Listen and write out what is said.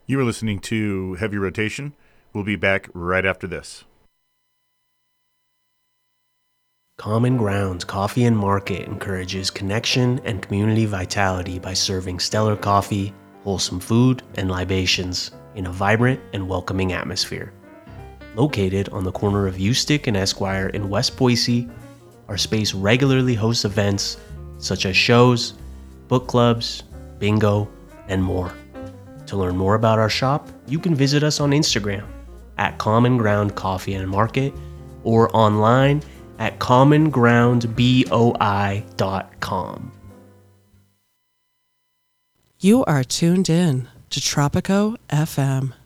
You are listening to Heavy Rotation. We'll be back right after this. Common Grounds Coffee and Market encourages connection and community vitality by serving stellar coffee, wholesome food, and libations in a vibrant and welcoming atmosphere. Located on the corner of Eustick and Esquire in West Boise, our space regularly hosts events such as shows, book clubs, bingo, and more. To learn more about our shop, you can visit us on Instagram at Common Ground Coffee and Market or online at commongroundboi.com. You are tuned in to Tropico FM.